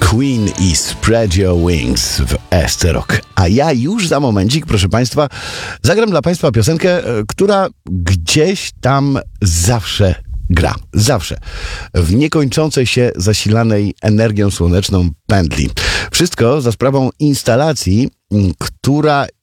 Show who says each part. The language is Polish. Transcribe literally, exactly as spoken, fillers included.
Speaker 1: Queen i Spread Your Wings w S C Rock. A ja już za momencik, proszę Państwa, zagram dla Państwa piosenkę, która gdzieś tam zawsze gra. Zawsze. W niekończącej się zasilanej energią słoneczną pętli. Wszystko za sprawą instalacji, która